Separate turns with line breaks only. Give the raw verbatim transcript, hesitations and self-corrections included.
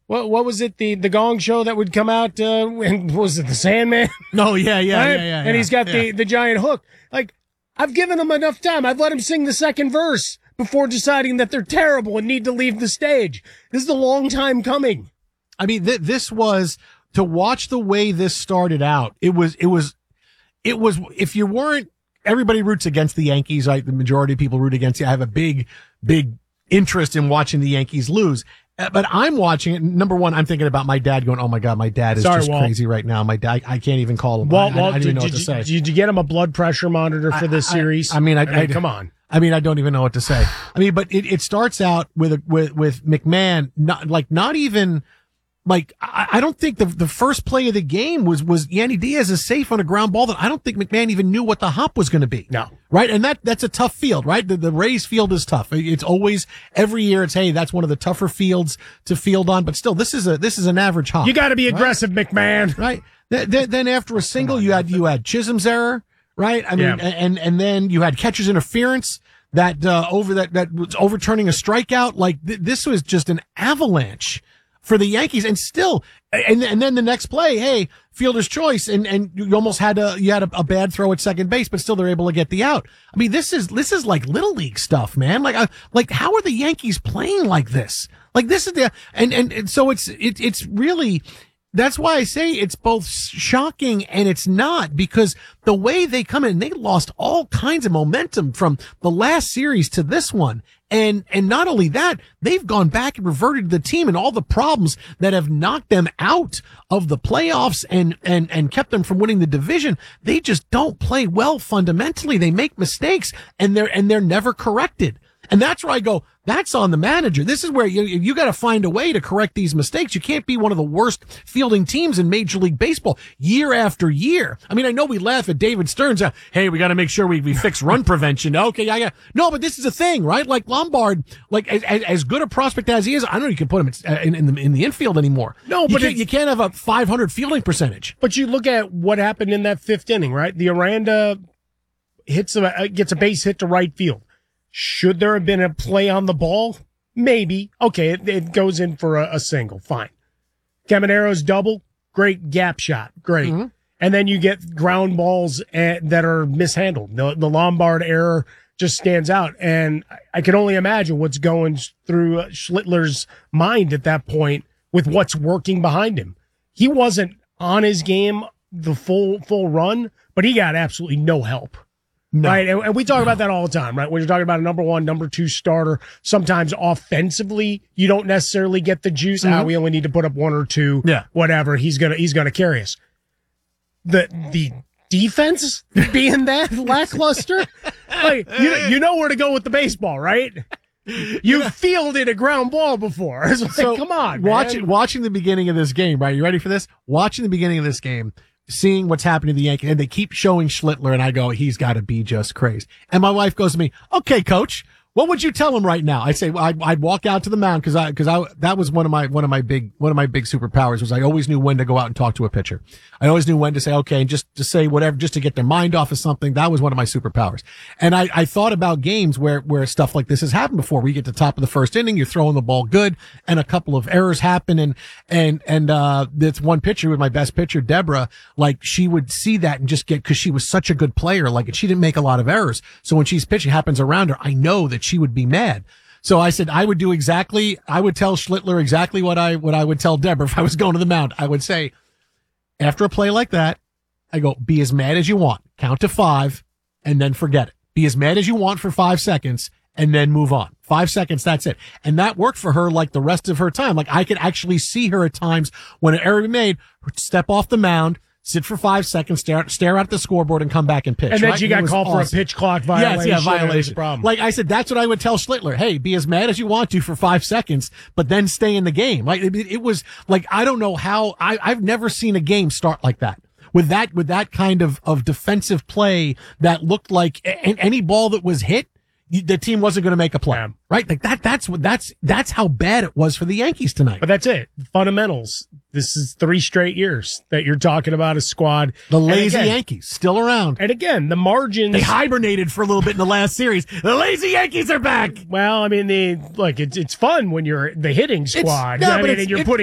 What what was it? The the Gong Show that would come out, uh, and was it the Sandman?
No, yeah, yeah,
right?
yeah, yeah.
And he's got
yeah.
the, the giant hook. Like, I've given him enough time. I've let him sing the second verse before deciding that they're terrible and need to leave the stage. This is a long time coming.
I mean, th- this was, to watch the way this started out, it was, it was, it was, if you weren't, everybody roots against the Yankees, right? The majority of people root against you. I have a big, big interest in watching the Yankees lose. Uh, But I'm watching it. Number one, I'm thinking about my dad going, oh my God, my dad is
Sorry,
just
Walt.
crazy right now. My dad, I can't even call him.
Walt,
I, I,
Walt,
I don't even
did,
know what
did,
to say.
did you get him a blood pressure monitor for this
I-
series?
I, I mean, I, I,
mean, come on.
I mean, I don't even know what to say. I mean, but it, it starts out with, with, with McMahon, not like, not even like, I, I don't think the, the first play of the game was, was Yandy Diaz is safe on a ground ball that I don't think McMahon even knew what the hop was going to be.
No.
Right. And that, that's a tough field, right? The, the Rays field is tough. It's always, every year it's, hey, that's one of the tougher fields to field on, but still, this is a, this is an average hop.
You got to be aggressive,
right?
McMahon.
Right. Then, then, then after a single, you had, you had Chisholm's error, right? I mean,
Yeah.
and, and then you had catcher's interference that, uh, over that, that was overturning a strikeout. Like th- this was just an avalanche for the Yankees, and still, and and then the next play, hey, fielder's choice, and and you almost had a you had a, a bad throw at second base, but still they're able to get the out. I mean, this is this is like little league stuff, man. Like, I, like how are the Yankees playing like this? Like this is the and and, and so it's it, it's really. That's why I say it's both shocking and it's not, because the way they come in, they lost all kinds of momentum from the last series to this one. And, and not only that, they've gone back and reverted to the team and all the problems that have knocked them out of the playoffs and, and, and kept them from winning the division. They just don't play well fundamentally. They make mistakes and they're, and they're never corrected. And that's where I go, that's on the manager. This is where you, you got to find a way to correct these mistakes. You can't be one of the worst fielding teams in Major League Baseball year after year. I mean, I know we laugh at David Stearns. Uh, hey, we got to make sure we, we fix run prevention. Okay, yeah, yeah. No, but this is a thing, right? Like Lombard, like as, as good a prospect as he is, I don't know you can put him in, in, in the in the infield anymore.
No, but
you can't, you can't have a five hundred fielding percentage.
But you look at what happened in that fifth inning, right? The Aranda hits a, gets a base hit to right field. Should there have been a play on the ball? Maybe. Okay, it, it goes in for a, a single. Fine. Camanero's double, great gap shot. Great. Mm-hmm. And then you get ground balls at, that are mishandled. The, the Lombard error just stands out. And I, I can only imagine what's going through Schlittler's mind at that point with what's working behind him. He wasn't on his game the full full run, but he got absolutely no help. No. Right. And, and we talk no. about that all the time, right? When you're talking about a number one, number two starter, sometimes offensively, you don't necessarily get the juice. Mm-hmm. Ah, we only need to put up one or two.
Yeah.
Whatever. He's going to, he's going to carry us. The, the defense being that lackluster, like, you, you know where to go with the baseball, right? You yeah. fielded a ground ball before. It's like, so come on,
watching,
man.
Watching the beginning of this game, right? You ready for this? Watching the beginning of this game, seeing what's happening to the Yankees, and they keep showing Schlittler, and I go, he's got to be just crazy. And my wife goes to me, okay, coach, what would you tell him right now? I say, well, I'd, I'd walk out to the mound because I, because I, that was one of my, one of my big, one of my big superpowers was I always knew when to go out and talk to a pitcher. I always knew when to say, okay, and just to say whatever, just to get their mind off of something. That was one of my superpowers. And I, I thought about games where, where stuff like this has happened before, where you get to the top of the first inning, you're throwing the ball good, and a couple of errors happen. And, and, and, uh, this one pitcher with my best pitcher, Deborah, like she would see that and just get, cause she was such a good player, like, and she didn't make a lot of errors. So when she's pitching happens around her, I know that she would be mad. So I said, I would do exactly, I would tell Schlittler exactly what I, what I would tell Deborah if I was going to the mound. I would say, after a play like that, I go, be as mad as you want, count to five, and then forget it. Be as mad as you want for five seconds, and then move on. Five seconds, that's it. And that worked for her like the rest of her time. Like I could actually see her at times when an error was made, step off the mound, sit for five seconds, stare, stare at the scoreboard, and come back and pitch.
And then
right?
she got called
awesome.
for a pitch clock violation.
Yes, yeah, violation.
Problem.
Like I said, that's what I would tell Schlittler. Hey, be as mad as you want to for five seconds, but then stay in the game. Like it, it was like, I don't know how, I, I've never seen a game start like that. With that, with that kind of, of defensive play that looked like a, any ball that was hit, the team wasn't going to make a play, yeah. right? Like that, that's what, that's, that's how bad it was for the Yankees tonight.
But that's it. Fundamentals. This is three straight years that you're talking about a squad.
The lazy again, Yankees still around.
And again, the margins.
They hibernated for a little bit in the last series. The lazy Yankees are back.
Well, I mean, the, look, it's, it's fun when you're the hitting squad.
It's, no,
I
but
mean,
it's,
and you're
it's,
putting